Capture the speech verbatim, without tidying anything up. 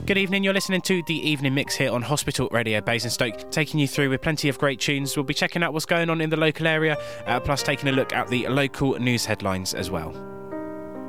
Good evening, you're listening to the Evening Mix here on Hospital Radio Basingstoke, taking you through with plenty of great tunes. We'll be checking out what's going on in the local area, uh, plus taking a look at the local news headlines as well.